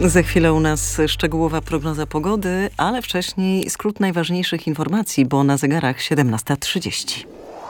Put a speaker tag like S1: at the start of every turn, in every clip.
S1: Za chwilę u nas szczegółowa prognoza pogody, ale wcześniej skrót najważniejszych informacji, bo na zegarach 17:30.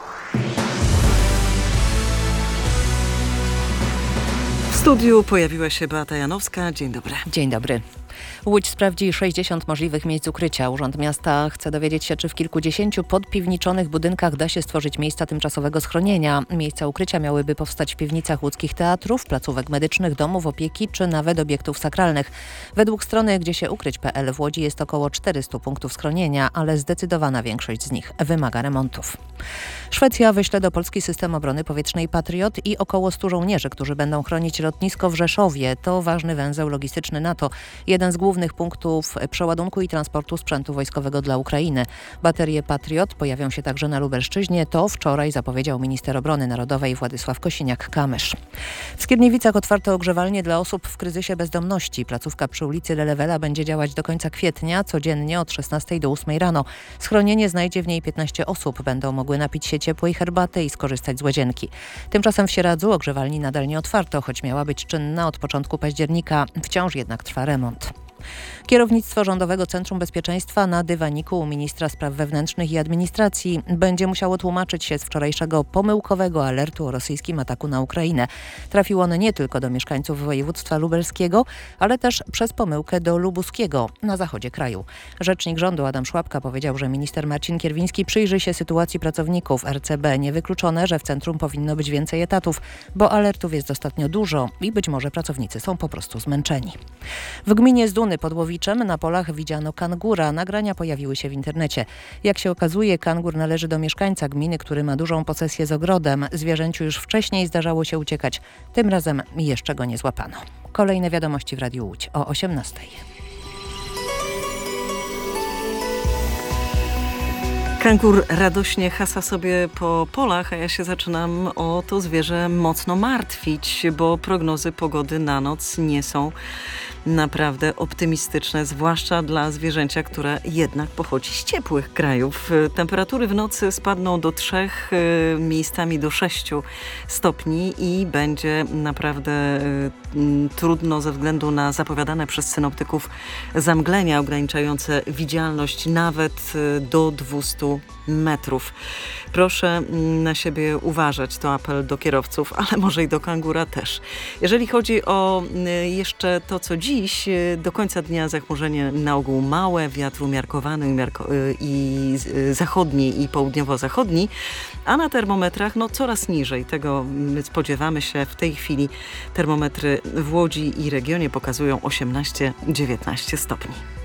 S1: W studiu pojawiła się Beata Janowska. Dzień dobry.
S2: Dzień dobry. Łódź sprawdzi 60 możliwych miejsc ukrycia. Urząd Miasta chce dowiedzieć się, czy w kilkudziesięciu podpiwniczonych budynkach da się stworzyć miejsca tymczasowego schronienia. Miejsca ukrycia miałyby powstać w piwnicach łódzkich teatrów, placówek medycznych, domów opieki czy nawet obiektów sakralnych. Według strony gdziesieukryć.pl w Łodzi jest około 400 punktów schronienia, ale zdecydowana większość z nich wymaga remontów. Szwecja wyśle do Polski system obrony powietrznej Patriot i około 100 żołnierzy, którzy będą chronić lotnisko w Rzeszowie. To ważny węzeł logistyczny NATO. Jeden z głównych punktów przeładunku i transportu sprzętu wojskowego dla Ukrainy. Baterie Patriot pojawią się także na Lubelszczyźnie. To wczoraj zapowiedział minister obrony narodowej Władysław Kosiniak-Kamysz. W Skierniewicach otwarto ogrzewalnię dla osób w kryzysie bezdomności. Placówka przy ulicy Lelewela będzie działać do końca kwietnia, codziennie od 16 do 8 rano. Schronienie znajdzie w niej 15 osób. Będą mogły napić się ciepłej herbaty i skorzystać z łazienki. Tymczasem w Sieradzu ogrzewalni nadal nie otwarto, choć miała być czynna od początku października. Wciąż jednak trwa remont. Kierownictwo Rządowego Centrum Bezpieczeństwa na dywaniku u ministra spraw wewnętrznych i administracji będzie musiało tłumaczyć się z wczorajszego pomyłkowego alertu o rosyjskim ataku na Ukrainę. Trafił on nie tylko do mieszkańców województwa lubelskiego, ale też przez pomyłkę do lubuskiego na zachodzie kraju. Rzecznik rządu Adam Szłapka powiedział, że minister Marcin Kierwiński przyjrzy się sytuacji pracowników RCB. Niewykluczone, że w centrum powinno być więcej etatów, bo alertów jest ostatnio dużo i być może pracownicy są po prostu zmęczeni. W gminie Zduny pod Łowiczem na polach widziano kangura. Nagrania pojawiły się w internecie. Jak się okazuje, kangur należy do mieszkańca gminy, który ma dużą posesję z ogrodem. Zwierzęciu już wcześniej zdarzało się uciekać. Tym razem jeszcze go nie złapano. Kolejne wiadomości w Radiu Łódź o 18:00.
S1: Kangur radośnie hasa sobie po polach, a ja się zaczynam o to zwierzę mocno martwić, bo prognozy pogody na noc nie są naprawdę optymistyczne, zwłaszcza dla zwierzęcia, które jednak pochodzi z ciepłych krajów. Temperatury w nocy spadną do 3, miejscami do 6 stopni i będzie naprawdę trudno ze względu na zapowiadane przez synoptyków zamglenia ograniczające widzialność nawet do 200 metrów. Proszę na siebie uważać, to apel do kierowców, ale może i do kangura też. Jeżeli chodzi o jeszcze to, co dziś, do końca dnia zachmurzenie na ogół małe, wiatr umiarkowany i zachodni i południowo-zachodni, a na termometrach coraz niżej. Tego my spodziewamy się. W tej chwili termometry w Łodzi i regionie pokazują 18-19 stopni.